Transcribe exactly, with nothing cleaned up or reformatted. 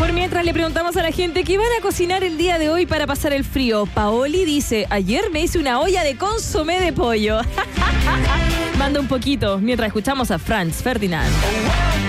Por mientras le preguntamos a la gente qué van a cocinar el día de hoy para pasar el frío. Paoli dice, ayer me hice una olla de consomé de pollo. Manda un poquito mientras escuchamos a Franz Ferdinand.